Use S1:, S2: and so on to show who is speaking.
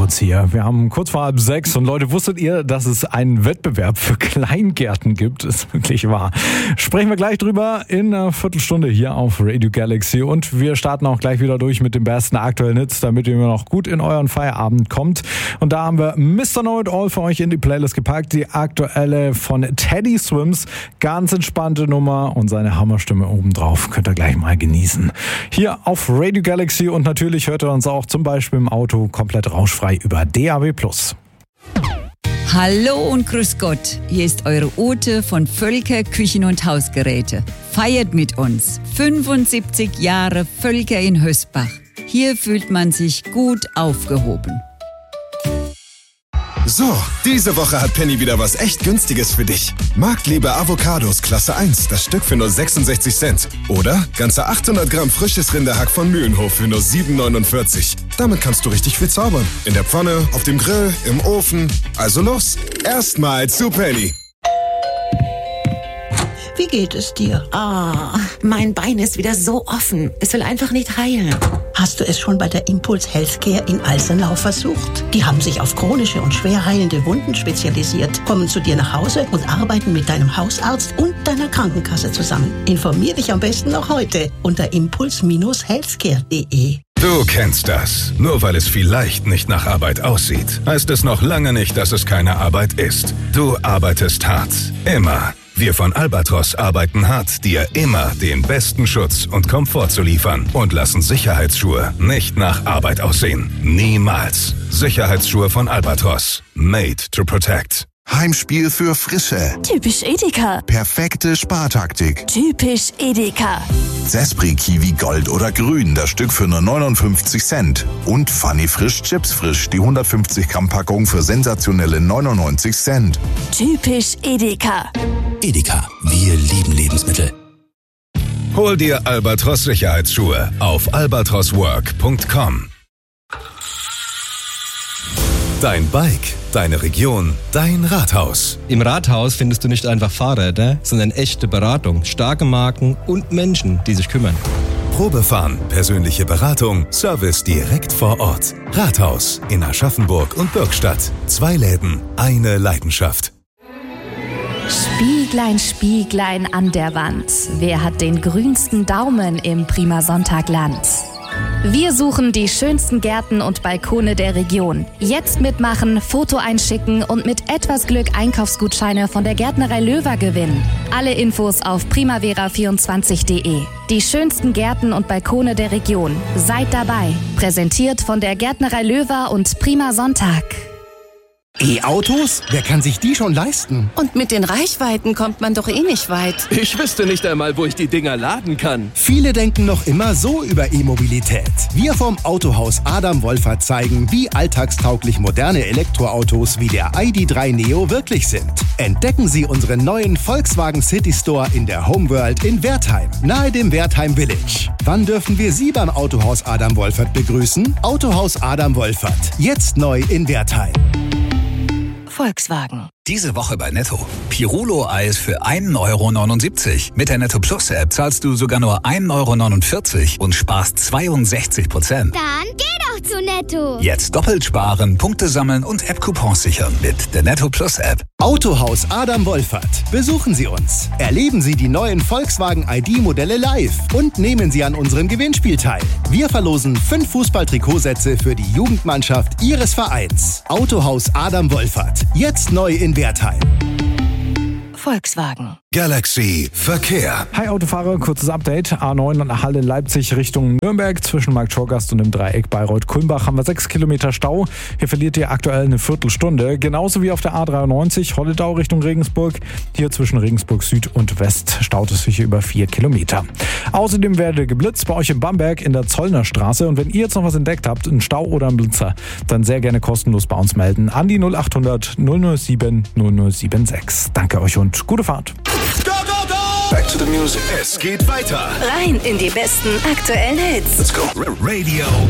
S1: kurz hier. Wir haben kurz vor 5:30 und Leute, wusstet ihr, dass es einen Wettbewerb für Kleingärten gibt? Ist wirklich wahr. Sprechen wir gleich drüber in einer Viertelstunde hier auf Radio Galaxy und wir starten auch gleich wieder durch mit den besten aktuellen Hits, damit ihr noch gut in euren Feierabend kommt. Und da haben wir Mr. Know It All für euch in die Playlist gepackt. Die aktuelle von Teddy Swims. Ganz entspannte Nummer und seine Hammerstimme obendrauf. Könnt ihr gleich mal genießen. Hier auf Radio Galaxy und natürlich hört ihr uns auch zum Beispiel im Auto komplett rauschfrei über DAB+.
S2: Hallo und grüß Gott, hier ist eure Ute von Völker Küchen und Hausgeräte. Feiert mit uns 75 Jahre Völker in Hösbach. Hier fühlt man sich gut aufgehoben.
S3: So, diese Woche hat Penny wieder was echt Günstiges für dich. Marktliebe Avocados Klasse 1, das Stück für nur 66 Cent. Oder ganze 800 Gramm frisches Rinderhack von Mühlenhof für nur 7,49. Damit kannst du richtig viel zaubern. In der Pfanne, auf dem Grill, im Ofen. Also los, erstmal zu Penny.
S4: Wie geht es dir?
S5: Mein Bein ist wieder so offen. Es will einfach nicht heilen.
S4: Hast du es schon bei der Impuls Healthcare in Alsenau versucht? Die haben sich auf chronische und schwer heilende Wunden spezialisiert, kommen zu dir nach Hause und arbeiten mit deinem Hausarzt und deiner Krankenkasse zusammen. Informier dich am besten noch heute unter impuls-healthcare.de.
S6: Du kennst das. Nur weil es vielleicht nicht nach Arbeit aussieht, heißt es noch lange nicht, dass es keine Arbeit ist. Du arbeitest hart. Immer. Wir von Albatros arbeiten hart, dir immer den besten Schutz und Komfort zu liefern und lassen Sicherheitsschuhe nicht nach Arbeit aussehen. Niemals. Sicherheitsschuhe von Albatros. Made to protect.
S7: Heimspiel für Frische.
S8: Typisch Edeka.
S7: Perfekte Spartaktik.
S8: Typisch Edeka.
S7: Zespri Kiwi Gold oder Grün, das Stück für nur 59 Cent. Und Funny Frisch Chips Frisch, die 150 Gramm Packung für sensationelle 99 Cent.
S8: Typisch Edeka.
S9: Edeka, wir lieben Lebensmittel.
S6: Hol dir Albatros Sicherheitsschuhe auf albatroswork.com. Dein Bike, deine Region, dein Rathaus.
S10: Im Rathaus findest du nicht einfach Fahrräder, sondern echte Beratung, starke Marken und Menschen, die sich kümmern.
S6: Probefahren, persönliche Beratung, Service direkt vor Ort. Rathaus in Aschaffenburg und Bürgstadt. 2 Läden, eine Leidenschaft.
S8: Spieglein, Spieglein an der Wand. Wer hat den grünsten Daumen im Prima Sonntagland? Wir suchen die schönsten Gärten und Balkone der Region. Jetzt mitmachen, Foto einschicken und mit etwas Glück Einkaufsgutscheine von der Gärtnerei Löwer gewinnen. Alle Infos auf primavera24.de. Die schönsten Gärten und Balkone der Region. Seid dabei. Präsentiert von der Gärtnerei Löwer und Prima Sonntag.
S11: E-Autos? Wer kann sich die schon leisten?
S5: Und mit den Reichweiten kommt man doch eh nicht weit.
S12: Ich wüsste nicht einmal, wo ich die Dinger laden kann.
S11: Viele denken noch immer so über E-Mobilität. Wir vom Autohaus Adam Wolfert zeigen, wie alltagstauglich moderne Elektroautos wie der ID.3 Neo wirklich sind. Entdecken Sie unseren neuen Volkswagen City Store in der Homeworld in Wertheim, nahe dem Wertheim Village. Wann dürfen wir Sie beim Autohaus Adam Wolfert begrüßen? Autohaus Adam Wolfert, jetzt neu in Wertheim.
S8: Volkswagen.
S9: Diese Woche bei Netto. Pirulo-Eis für 1,79 €. Mit der Netto Plus App zahlst du sogar nur 1,49 € und sparst 62%.
S13: Dann geh doch zu Netto.
S9: Jetzt doppelt sparen, Punkte sammeln und App-Coupons sichern mit der Netto Plus App.
S11: Autohaus Adam Wolfert. Besuchen Sie uns. Erleben Sie die neuen Volkswagen ID-Modelle live und nehmen Sie an unserem Gewinnspiel teil. Wir verlosen 5 Fußball-Trikotsätze für die Jugendmannschaft Ihres Vereins. Autohaus Adam Wolfert. Jetzt neu in Wertheim.
S8: Volkswagen.
S6: Galaxy Verkehr.
S1: Hi Autofahrer, kurzes Update. A9 und Halle Leipzig Richtung Nürnberg. Zwischen Markt-Schorgast und dem Dreieck Bayreuth-Kulmbach haben wir 6 Kilometer Stau. Hier verliert ihr aktuell eine Viertelstunde. Genauso wie auf der A93 Holledau Richtung Regensburg. Hier zwischen Regensburg Süd und West staut es sich über 4 Kilometer. Außerdem werdet ihr geblitzt bei euch in Bamberg in der Zollner Straße. Und wenn ihr jetzt noch was entdeckt habt, einen Stau oder einen Blitzer, dann sehr gerne kostenlos bei uns melden. An die 0800 007 0076. Danke euch und gute Fahrt.
S6: Back to the music. Es geht weiter.
S8: Rein in die besten aktuellen Hits.
S6: Let's go. Radio